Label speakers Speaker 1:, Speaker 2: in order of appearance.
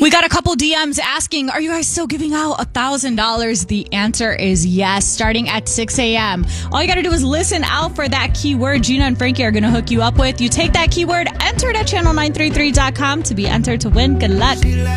Speaker 1: We got a couple DMs asking, are you guys still giving out $1,000? The answer is yes, starting at 6 a.m. All you got to do is listen out for that keyword Gina and Frankie are going to hook you up with. You take that keyword, enter it at channel933.com to be entered to win. Good luck.